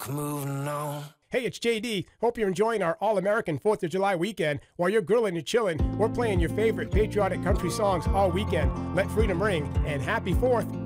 moving on. Hey, it's JD. Hope you're enjoying our all-American 4th of July weekend. While you're grilling and chilling, we're playing your favorite patriotic country songs all weekend. Let freedom ring, and happy 4th.